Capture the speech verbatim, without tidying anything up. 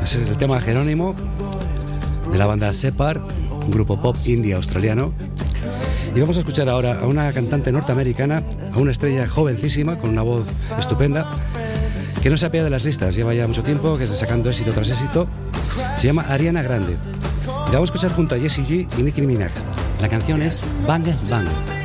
Ese es el tema Jerónimo de la banda Separ, un grupo pop indie australiano. Y vamos a escuchar ahora a una cantante norteamericana, a una estrella jovencísima con una voz estupenda, que no se apea de las listas, lleva ya mucho tiempo que está sacando éxito tras éxito. Se llama Ariana Grande. Y la vamos a escuchar junto a Jessie J y Nicki Minaj. La canción es Bang Bang.